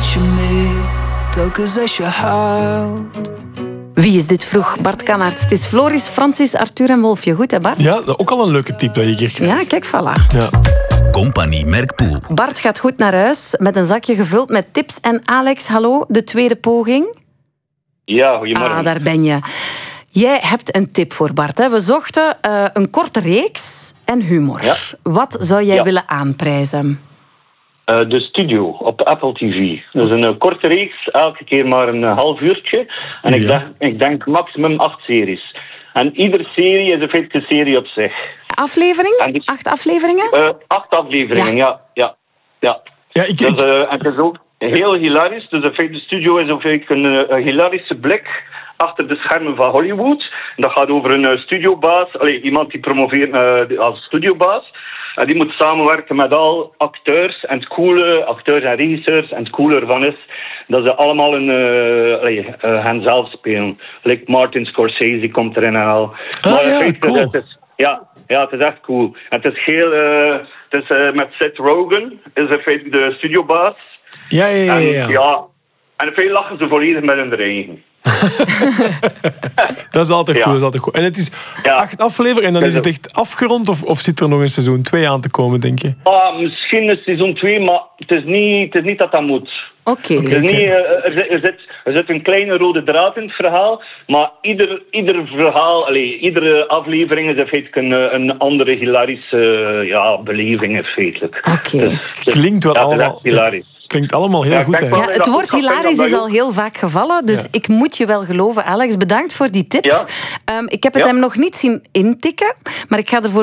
met je mee, telkens als je huilt. Wie is dit vroeg? Bart Kannaerts. Het is Floris, Francis, Arthur en Wolfje. Goed, hè Bart? Ja, ook al een leuke tip dat je hier krijgt. Ja, kijk, voilà. Ja. Compagnie Merkpoel. Bart gaat goed naar huis met een zakje gevuld met tips. En Alex, hallo, de tweede poging. Ja, goedemorgen. Ah, daar ben je. Jij hebt een tip voor Bart. Hè? We zochten een korte reeks en humor. Ja. Wat zou jij willen aanprijzen? De Studio op Apple TV. Dat is een korte reeks, elke keer maar een half uurtje. En ik denk maximum 8 series. En iedere serie is een feitelijke serie op zich. Aflevering? Dus, 8 afleveringen? 8 afleveringen, ja. Ja, En het is ook heel hilarisch. Dus in feite, de Studio is een hilarische blik achter de schermen van Hollywood. Dat gaat over een studiobaas, iemand die promoveert als studiobaas. En die moet samenwerken met al acteurs en regisseurs. En het coole ervan is dat ze allemaal hen zelf spelen. Like Martin Scorsese komt erin en al. Cool. Het is echt cool. En het is heel... het is met Seth Rogen, is in feite de studiobaas. Ja. En in feite lachen ze volledig met hun eigen. Dat is altijd goed. En het is 8 afleveringen en dan is het echt afgerond of zit er nog een seizoen 2 aan te komen, denk je? Misschien een seizoen 2, maar het is niet dat moet. Oké. Er zit een kleine rode draad in het verhaal, maar ieder verhaal, iedere aflevering is in feite een andere hilarische beleving feitelijk. Oké. Klinkt wel allemaal hilarisch. Klinkt allemaal heel goed. Ja, het woord hilarisch is al heel vaak gevallen, dus ik moet je wel geloven. Alex, bedankt voor die tip. Ik heb het hem nog niet zien intikken, maar ik ga ervoor